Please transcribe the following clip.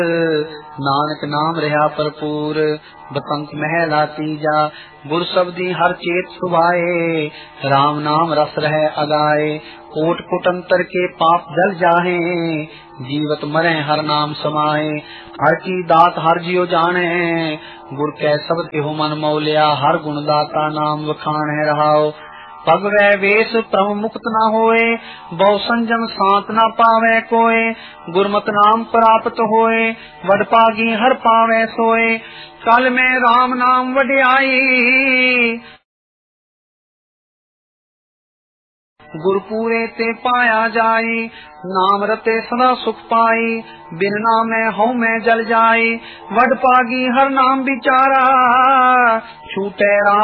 नानक नाम रहा भरपूर बसंत महला तीजा गुर शब्दी हर चेत सुभाए राम नाम रस रहे अगाए कोट कुटंतर के पाप जल जाहे जीवत मरे हर नाम समाए हर की दात हर जियो जाने गुर कै शब्द के हो मन मौलिया हर गुण दाता नाम वखान है रहाओ पग वै वेश प्रभ मुक्त न होए बहु संजम सांत न पावे कोय गुरमत नाम प्राप्त होए वड पागी हर पावे सोए कल में राम नाम वड्याई गुरपूरे ते पाया जाई नाम रते सदा सुख पाई बिन नामे हऊ में जल जाई वड पागी हर नाम बिचारा छूटे राम